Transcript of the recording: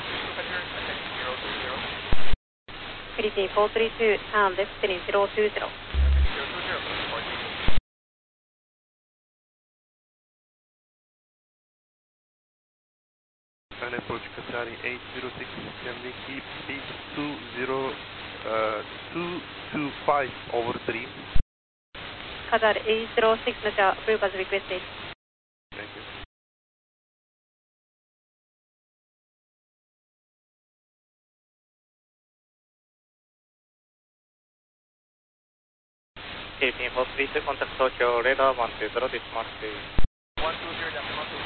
Philippine 432, turn left heading 020. And approach Qatari 806, can we keep speed 225 over 3? Qatar 806, Naja, approve as requested. Thank you. Philippine 432, contact Tokyo, radar 120, dispatch to 120,